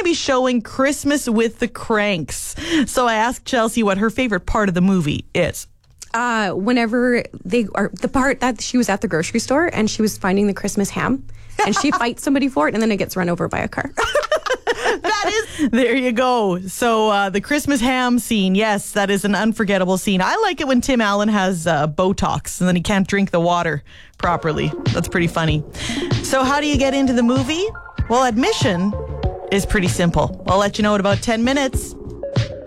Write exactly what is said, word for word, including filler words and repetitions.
to be showing Christmas with the Cranks. So I asked Chelsea what her favorite part of the movie is. Uh, whenever they are the part that she was at the grocery store and she was finding the Christmas ham and she fights somebody for it and then it gets run over by a car. That is, there you go. So uh, the Christmas ham scene, yes, that is an unforgettable scene. I like it when Tim Allen has uh, Botox and then he can't drink the water properly. That's pretty funny. So how do you get into the movie? Well, admission is pretty simple. I'll let you know in about ten minutes.